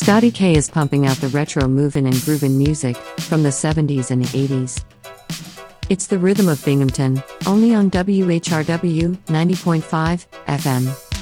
Scotty K is pumping out the retro movin' and groovin' music from the 70s and 80s. It's the rhythm of Binghamton, only on WHRW 90.5 FM.